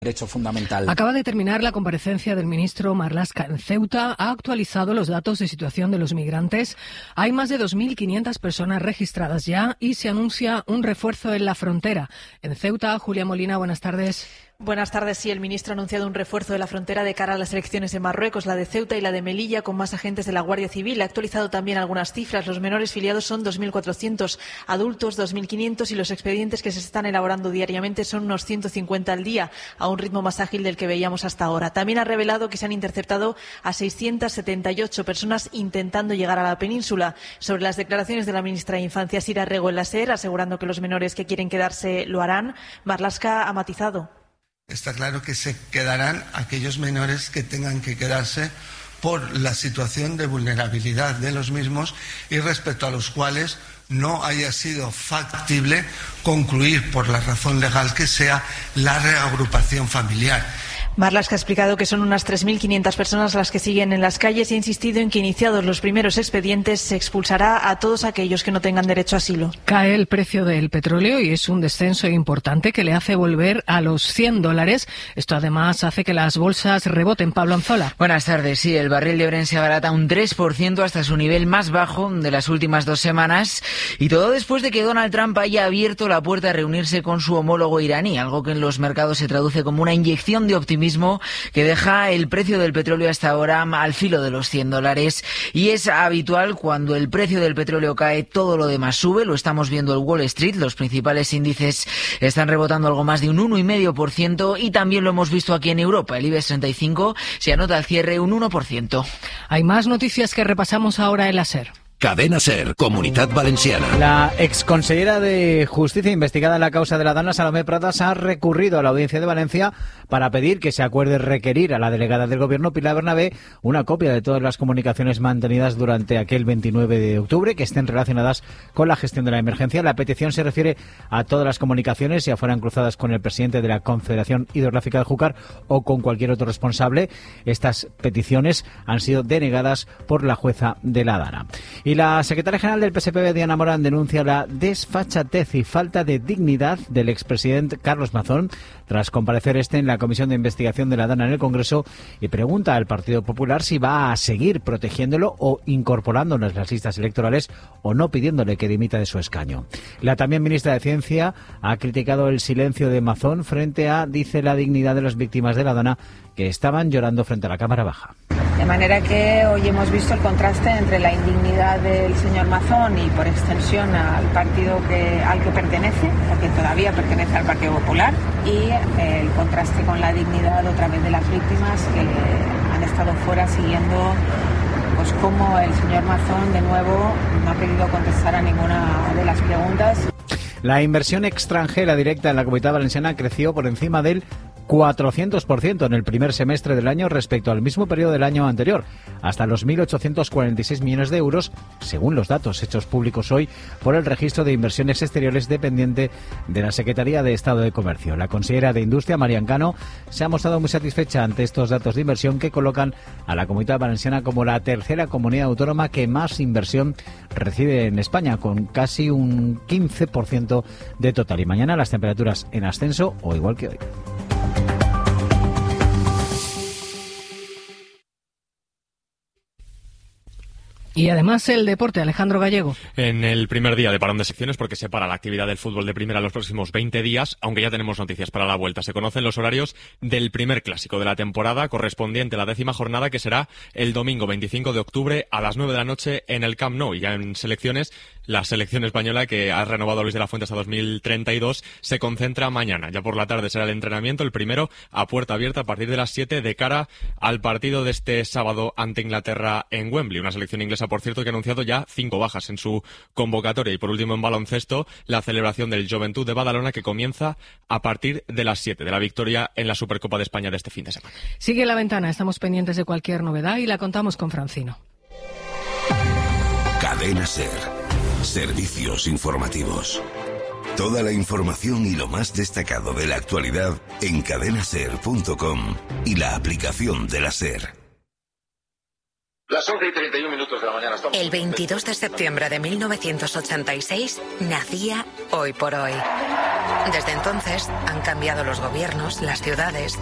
derecho fundamental. Acaba de terminar la comparecencia del ministro Marlaska en Ceuta. Ha actualizado los datos de situación de los migrantes. Hay más de 2.500 personas registradas ya y se anuncia un refuerzo en la frontera. En Ceuta, Julia Molina, buenas tardes. Buenas tardes. Sí, el ministro ha anunciado un refuerzo de la frontera de cara a las elecciones en Marruecos, la de Ceuta y la de Melilla, con más agentes de la Guardia Civil. Ha actualizado también algunas cifras. Los menores filiados son 2.400, adultos 2.500 y los expedientes que se están elaborando diariamente son unos 150 al día, a un ritmo más ágil del que veíamos hasta ahora. También ha revelado que se han interceptado a 678 personas intentando llegar a la península. Sobre las declaraciones de la ministra de Infancia, Sira Rego, en la SER, asegurando que los menores que quieren quedarse lo harán, Marlaska ha matizado. Está claro que se quedarán aquellos menores que tengan que quedarse por la situación de vulnerabilidad de los mismos y respecto a los cuales no haya sido factible concluir por la razón legal que sea la reagrupación familiar. Marlaska ha explicado que son unas 3.500 personas las que siguen en las calles y ha insistido en que, iniciados los primeros expedientes, se expulsará a todos aquellos que no tengan derecho a asilo. Cae el precio del petróleo y es un descenso importante que le hace volver a los $100. Esto además hace que las bolsas reboten. Pablo Anzola. Buenas tardes. Sí, el barril de Brent se abarata un 3% hasta su nivel más bajo de las últimas 2 semanas. Y todo después de que Donald Trump haya abierto la puerta a reunirse con su homólogo iraní, algo que en los mercados se traduce como una inyección de optimismo que deja el precio del petróleo hasta ahora al filo de los $100. Y es habitual cuando el precio del petróleo cae, todo lo demás sube. Lo estamos viendo en Wall Street. Los principales índices están rebotando algo más de un 1,5% y también lo hemos visto aquí en Europa. El IBEX 35 se anota al cierre un 1%. Hay más noticias que repasamos ahora en la SER. Cadena SER, Comunitat Valenciana. La exconsellera de Justicia investigada en la causa de la Dana, Salomé Pradas, ha recurrido a la Audiencia de Valencia para pedir que se acuerde requerir a la delegada del Gobierno, Pilar Bernabé, una copia de todas las comunicaciones mantenidas durante aquel 29 de octubre que estén relacionadas con la gestión de la emergencia. La petición se refiere a todas las comunicaciones, ya fueran cruzadas con el presidente de la Confederación Hidrográfica de Júcar o con cualquier otro responsable. Estas peticiones han sido denegadas por la jueza de la Dana. Y la secretaria general del PSPB, Diana Morán, denuncia la desfachatez y falta de dignidad del expresidente Carlos Mazón tras comparecer en la Comisión de Investigación de la Dana en el Congreso y pregunta al Partido Popular si va a seguir protegiéndolo o incorporándolo en las listas electorales o no, pidiéndole que dimita de su escaño. La también ministra de Ciencia ha criticado el silencio de Mazón frente a, dice, la dignidad de las víctimas de la Dana que estaban llorando frente a la Cámara Baja. De manera que hoy hemos visto el contraste entre la indignidad del señor Mazón y por extensión al partido al que pertenece, porque todavía pertenece al Partido Popular, y el contraste con la dignidad otra vez de las víctimas que han estado fuera siguiendo pues cómo el señor Mazón de nuevo no ha querido contestar a ninguna de las preguntas. La inversión extranjera directa en la Comunidad Valenciana creció por encima del 400% en el primer semestre del año respecto al mismo periodo del año anterior, hasta los 1.846 millones de euros, según los datos hechos públicos hoy por el Registro de Inversiones Exteriores dependiente de la Secretaría de Estado de Comercio. La consejera de Industria, Marian Cano, se ha mostrado muy satisfecha ante estos datos de inversión que colocan a la Comunidad Valenciana como la tercera comunidad autónoma que más inversión recibe en España, con casi un 15% de total. Y mañana las temperaturas en ascenso o igual que hoy. Y además el deporte, Alejandro Gallego. En el primer día de parón de secciones, porque se para la actividad del fútbol de primera los próximos 20 días, aunque ya tenemos noticias para la vuelta. Se conocen los horarios del primer clásico de la temporada, correspondiente a la 10ª jornada, que será el domingo 25 de octubre a las 9 de la noche en el Camp Nou. Y ya en selecciones, la selección española, que ha renovado a Luis de la Fuente hasta 2032, se concentra mañana. Ya por la tarde será el entrenamiento, el primero a puerta abierta a partir de las 7 de cara al partido de este sábado ante Inglaterra en Wembley. Una selección inglesa, por cierto, que ha anunciado ya 5 bajas en su convocatoria. Y por último, en baloncesto, la celebración del Joventut de Badalona, que comienza a partir de las 7 de la victoria en la Supercopa de España de este fin de semana. Sigue la ventana, estamos pendientes de cualquier novedad y la contamos con Francino. Cadena SER. Servicios informativos. Toda la información y lo más destacado de la actualidad en cadenaser.com y la aplicación de la SER. Las 11:31 de la mañana. El 22 de septiembre de 1986 nacía Hoy por Hoy. Desde entonces han cambiado los gobiernos, las ciudades,